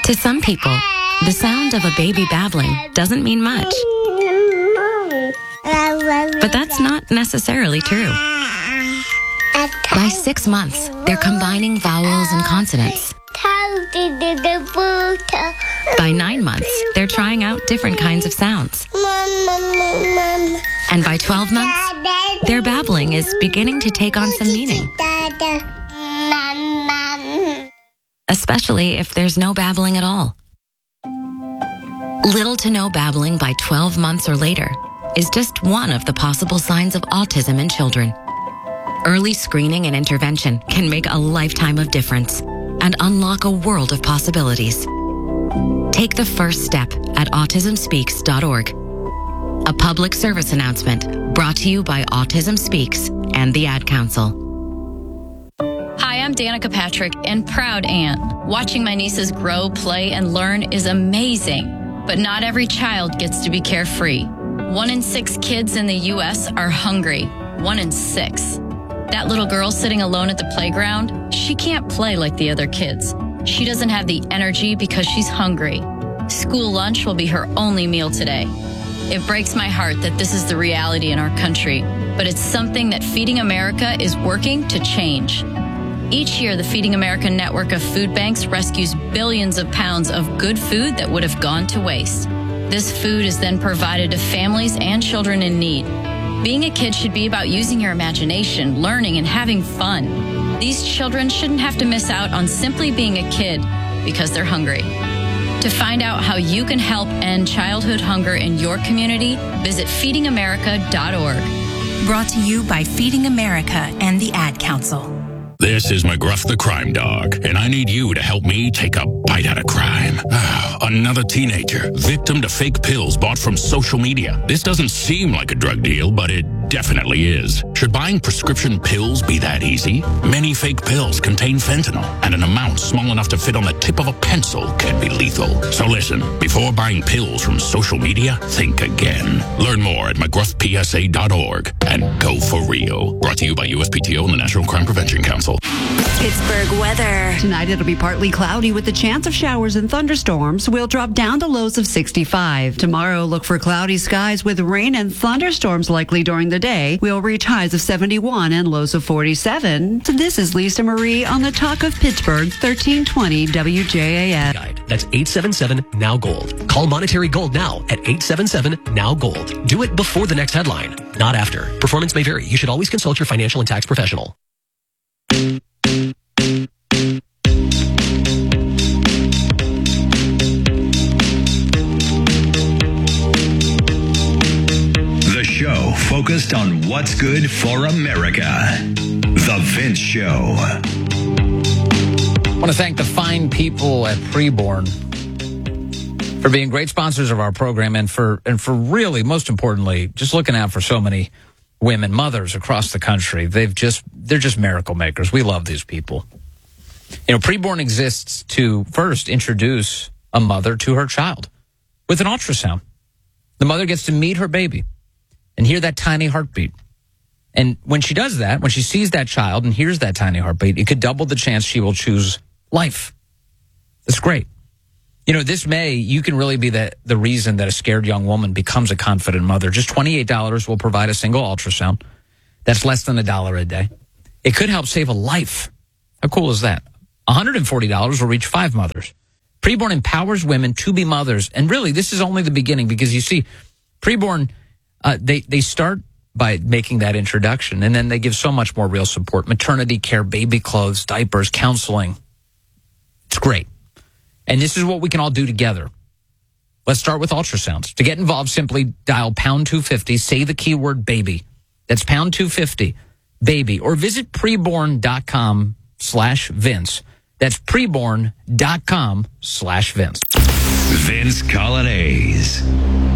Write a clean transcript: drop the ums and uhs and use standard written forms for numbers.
To some people, the sound of a baby babbling doesn't mean much. But that's not necessarily true. By 6 months, they're combining vowels and consonants. By 9 months, they're trying out different kinds of sounds. And by 12 months, their babbling is beginning to take on some meaning. Especially if there's no babbling at all. Little to no babbling by 12 months or later is just one of the possible signs of autism in children. Early screening and intervention can make a lifetime of difference and unlock a world of possibilities. Take the first step at autismspeaks.org. A public service announcement brought to you by Autism Speaks and the Ad Council. Hi, I'm Danica Patrick and proud aunt. Watching my nieces grow, play, and learn is amazing. But not every child gets to be carefree. 1 in 6 kids in the U.S. are hungry. 1 in 6. That little girl sitting alone at the playground, she can't play like the other kids. She doesn't have the energy because she's hungry. School lunch will be her only meal today. It breaks my heart that this is the reality in our country, but it's something that Feeding America is working to change. Each year, the Feeding America network of food banks rescues billions of pounds of good food that would have gone to waste. This food is then provided to families and children in need. Being a kid should be about using your imagination, learning, and having fun. These children shouldn't have to miss out on simply being a kid because they're hungry. To find out how you can help end childhood hunger in your community, visit feedingamerica.org. Brought to you by Feeding America and the Ad Council. This is McGruff the Crime Dog, and I need you to help me take a bite out of crime. Another teenager, victim to fake pills bought from social media. This doesn't seem like a drug deal, but it definitely is. Should buying prescription pills be that easy? Many fake pills contain fentanyl, and an amount small enough to fit on the tip of a pencil can be lethal. So listen, before buying pills from social media, think again. Learn more at mcgruffpsa.org and go for real. Brought to you by USPTO and the National Crime Prevention Council. Pittsburgh weather. Tonight it'll be partly cloudy with the chance of showers and thunderstorms. We'll drop down to lows of 65. Tomorrow, look for cloudy skies with rain and thunderstorms likely during the day. We'll reach highs of 71 and lows of 47. This is Lisa Marie on the Talk of Pittsburgh, 1320 WJAS. That's 877-NOW-GOLD. Call Monetary Gold now at 877-NOW-GOLD. Do it before the next headline, not after. Performance may vary. You should always consult your financial and tax professional. The show focused on what's good for America. The Vince Show. I want to thank the fine people at Preborn for being great sponsors of our program and for really, most importantly, just looking out for so many women, mothers across the country. They're just miracle makers. We love these people. You know, Preborn exists to first introduce a mother to her child with an ultrasound. The mother gets to meet her baby and hear that tiny heartbeat. And when she does that, when she sees that child and hears that tiny heartbeat, it could double the chance she will choose life. That's great. You know, this May, you can really be the reason that a scared young woman becomes a confident mother. Just $28 will provide a single ultrasound. That's less than $1 a day. It could help save a life. How cool is that? $140 will reach 5 mothers. Preborn empowers women to be mothers. And really, this is only the beginning because you see, Preborn, they start by making that introduction, and then they give so much more real support. Maternity care, baby clothes, diapers, counseling. It's great. And this is what we can all do together. Let's start with ultrasounds. To get involved, simply dial pound 250, say the keyword baby. That's pound 250, baby. Or visit preborn.com/Vince. That's preborn.com/Vince. Vince Colonnese.